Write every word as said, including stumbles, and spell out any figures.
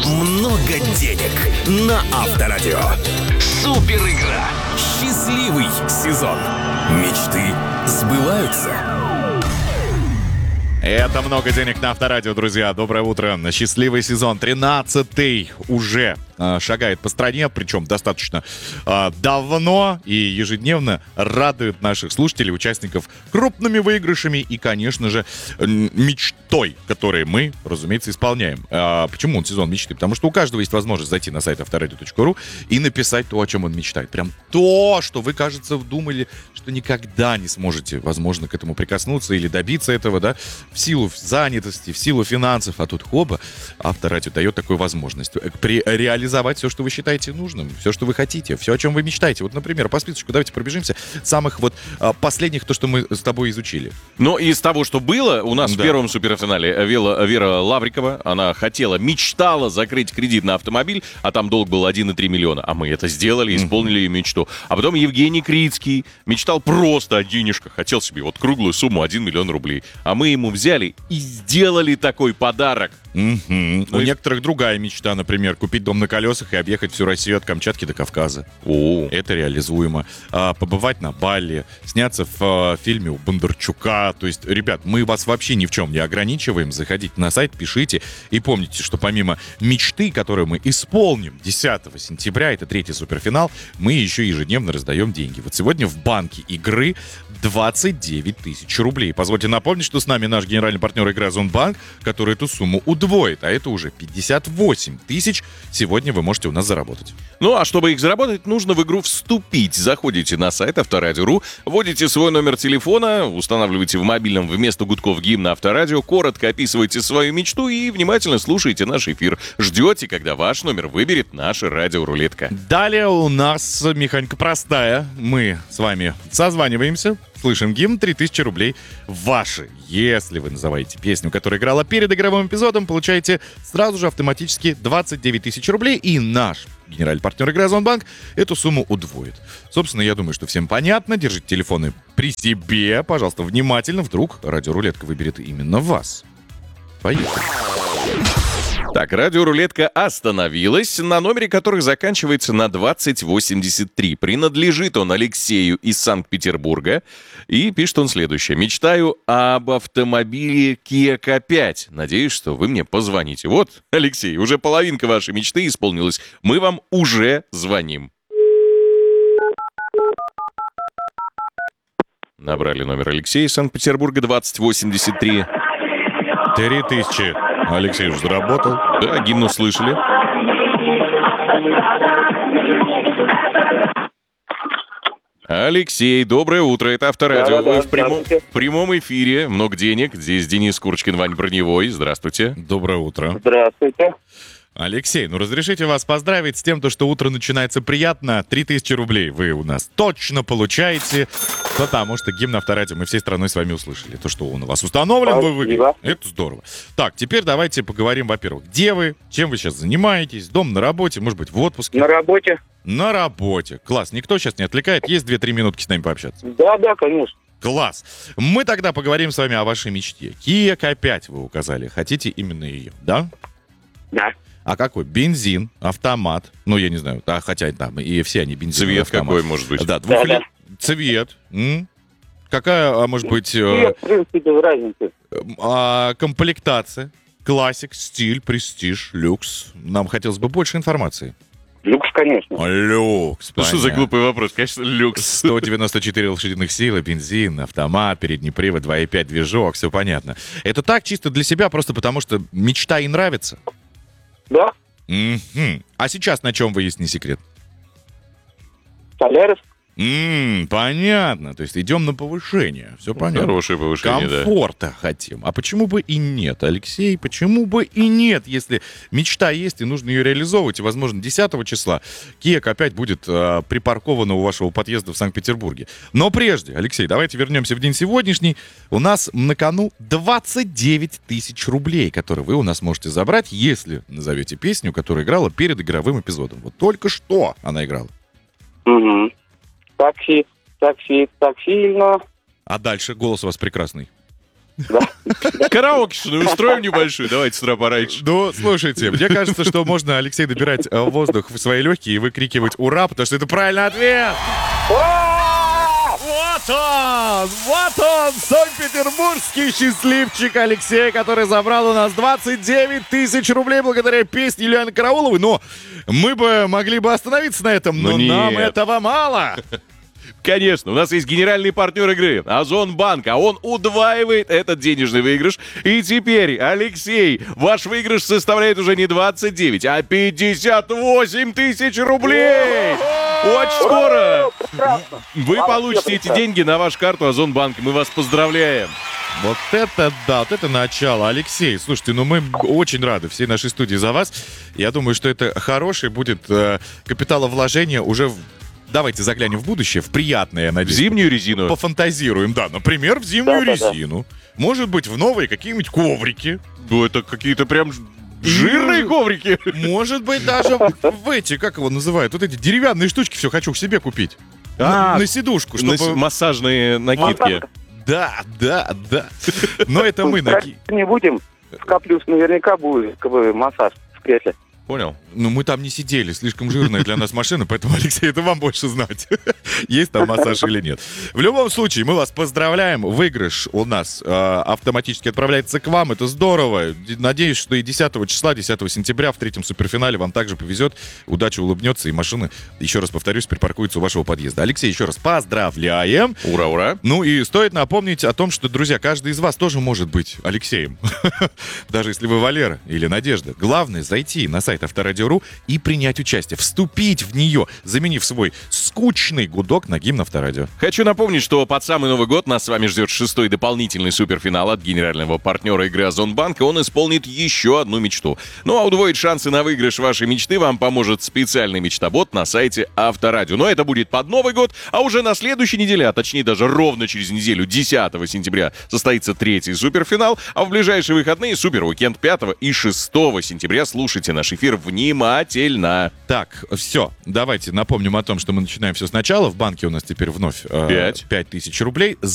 много денег на Авторадио. Супер игра. Счастливый сезон. Мечты сбываются. Это «Много денег» на Авторадио, друзья. Доброе утро. Счастливый сезон. тринадцатый уже э, шагает по стране, причем достаточно э, давно и ежедневно радует наших слушателей, участников крупными выигрышами и, конечно же, э, мечтой, которую мы, разумеется, исполняем. А почему он сезон мечты? Потому что у каждого есть возможность зайти на сайт авторадио точка ру и написать то, о чем он мечтает. Прям то, что вы, кажется, думали, что никогда не сможете, возможно, к этому прикоснуться или добиться этого, да, в силу занятости, в силу финансов, а тут хоба, Авторадио дает такую возможность при, реализовать все, что вы считаете нужным, все, что вы хотите, все, о чем вы мечтаете. Вот, например, по списочку давайте пробежимся самых вот а, последних, то, что мы с тобой изучили. Ну, из того, что было, у нас Да. в первом суперфинале Вера, Вера Лаврикова, она хотела, мечтала закрыть кредит на автомобиль, а там долг был один и три миллиона, а мы это сделали, исполнили ее мечту. А потом Евгений Крицкий мечтал просто о денежках, хотел себе вот круглую сумму один миллион рублей, а мы ему взяли и сделали такой подарок. Mm-hmm. Ну У и- некоторых другая мечта, например, купить дом на колесах и объехать всю Россию от Камчатки до Кавказа. О, Это реализуемо. А, побывать на Бали, сняться в а, фильме у Бондарчука. То есть, ребят, мы вас вообще ни в чем не ограничиваем. Заходите на сайт, пишите. И помните, что помимо мечты, которую мы исполним десятого сентября, это третий суперфинал, мы еще ежедневно раздаем деньги. Вот сегодня в банке игры двадцать девять тысяч рублей. Позвольте напомнить, что с нами наш генеральный партнер игры Озонбанк, который эту сумму удвоит. А это уже пятьдесят восемь тысяч. Сегодня вы можете у нас заработать. ну а чтобы их заработать, нужно в игру вступить. Заходите на сайт Авторадио точка ру, вводите свой номер телефона, устанавливаете в мобильном вместо гудков гимна Авторадио, коротко описываете свою мечту и внимательно слушаете наш эфир. Ждете, когда ваш номер выберет наша радиорулетка. Далее у нас механика простая. Мы с вами созваниваемся, слышим гимн, три тысячи рублей ваши. Если вы называете песню, которая играла перед игровым эпизодом, получаете сразу же автоматически двадцать девять тысяч рублей, и наш генеральный партнер игры Озонбанк эту сумму удвоит. Собственно, я думаю, что всем понятно. Держите телефоны при себе. Пожалуйста, внимательно. Вдруг радиорулетка выберет именно вас. Поехали. Так, радиорулетка остановилась на номере, который заканчивается на двадцать восемьдесят три. Принадлежит он Алексею из Санкт-Петербурга. И пишет он следующее. Мечтаю об автомобиле Kia кей пять. Надеюсь, что вы мне позвоните. Вот, Алексей, уже половинка вашей мечты исполнилась. Мы вам уже звоним. Набрали номер Алексея из Санкт-Петербурга двадцать восемьдесят три. Три тысячи. Алексей уже заработал. Да, гимн услышали. Алексей, доброе утро, это Авторадио. Да-да-да, Вы в, прямом, здравствуйте. в прямом эфире. Много денег. Здесь Денис Курочкин, Вань Броневой. Здравствуйте. Доброе утро. Здравствуйте. Алексей, ну разрешите вас поздравить с тем, то, что утро начинается приятно. три тысячи рублей вы у нас точно получаете, потому что гимн Авторадио мы всей страной с вами услышали. То, что он у вас установлен, вы выиграли. Спасибо. Это здорово. Так, теперь давайте поговорим, во-первых, где вы, чем вы сейчас занимаетесь, дом, на работе, может быть, в отпуске. На работе? На работе. Класс, никто сейчас не отвлекает, есть две-три минутки с нами пообщаться. Да, да, конечно. Класс. Мы тогда поговорим с вами о вашей мечте. Kia кей пять вы указали, хотите именно ее, да? Да. А какой? Бензин, автомат. Ну, я не знаю. А, хотя там и все они бензин. Цвет какой может быть? Да, двухлет... Да, Цвет. М? Какая, а, может быть, э, Нет, в принципе, без разницы. а, комплектация? Классик, стиль, престиж, люкс. Нам хотелось бы больше информации. Люкс, конечно. Люкс, Ну что за понятно. глупый вопрос? Конечно, люкс. сто девяносто четыре лошадиных силы, бензин, автомат, передний привод, два и пять движок, все понятно. Это так чисто для себя, просто потому что мечта и нравится? Да. Мгм. А сейчас на чем вы, есть не секрет? Солярис. М, понятно. То есть идем на повышение. Все понятно. Хорошее повышение, да. Комфорта хотим. А почему бы и нет, Алексей? Почему бы и нет, если мечта есть и нужно ее реализовывать? И, возможно, десятого числа Kia кей пять будет э, припаркована у вашего подъезда в Санкт-Петербурге. Но прежде, Алексей, давайте вернемся в день сегодняшний. У нас на кону двадцать девять тысяч рублей, которые вы у нас можете забрать, если назовете песню, которая играла перед игровым эпизодом. Вот только что она играла. Угу. Такси, такси, так сильно. А дальше голос у вас прекрасный. Караоке-шную устроим небольшую. Давайте с утра пораньше. Ну, слушайте, мне кажется, что можно, Алексей, набирать э, воздух в свои легкие и выкрикивать «Ура!», потому что это правильный ответ! Вот он! Вот он! Санкт-Петербургский счастливчик Алексей, который забрал у нас двадцать девять тысяч рублей благодаря песне Юлианы Карауловой. Но мы бы могли бы остановиться на этом, но Ну нет. нам этого мало. Конечно, у нас есть генеральный партнер игры Озонбанк, а он удваивает этот денежный выигрыш. И теперь, Алексей, ваш выигрыш составляет уже не двадцать девять, а пятьдесят восемь тысяч рублей! Очень скоро вы получите эти деньги на вашу карту Озонбанк. Мы вас поздравляем. Вот это да, вот это начало. Алексей, слушайте, ну мы очень рады всей нашей студии за вас. Я думаю, что это хорошее будет э, капиталовложение уже в... Давайте заглянем в будущее, в приятное, я В надеюсь. зимнюю резину. Пофантазируем, да. Например, в зимнюю Да-да-да. резину. Может быть, в новые какие-нибудь коврики. Ну, это какие-то прям жирные коврики. Может быть, даже в эти, как его называют, вот эти деревянные штучки все хочу к себе купить. А, на, на сидушку, На с- чтобы... массажные накидки. Да, да, да. Но это мы наки... Не будем. В К плюс наверняка будет как бы, массаж в кресле. Понял? Ну, мы там не сидели, слишком жирная для нас машина, поэтому, Алексей, это вам больше знать, есть там массаж или нет. В любом случае, мы вас поздравляем. Выигрыш у нас э, автоматически отправляется к вам. Это здорово. Д- Надеюсь, что и десятого числа, десятого сентября в третьем суперфинале вам также повезет. Удача улыбнется, и машина, еще раз повторюсь, припаркуется у вашего подъезда. Алексей, еще раз поздравляем. Ура, ура. Ну и стоит напомнить о том, что, друзья, каждый из вас тоже может быть Алексеем. Даже если вы Валера или Надежда. Главное зайти на сайт Авторадио точка ру и принять участие, вступить в нее, заменив свой скучный гудок на гимн Авторадио. Хочу напомнить, что под самый Новый год нас с вами ждет шестой дополнительный суперфинал от генерального партнера игры Озонбанк, и он исполнит еще одну мечту. Ну а удвоить шансы на выигрыш вашей мечты вам поможет специальный мечтобот на сайте Авторадио. Но это будет под Новый год, а уже на следующей неделе, а точнее даже ровно через неделю, десятого сентября, состоится третий суперфинал, а в ближайшие выходные суперуикенд пятого и шестого сентября. Слушайте наш эфир внимательно. Так, все, давайте напомним о том, что мы начинаем все сначала. В банке у нас теперь вновь э, Пять. пять тысяч рублей.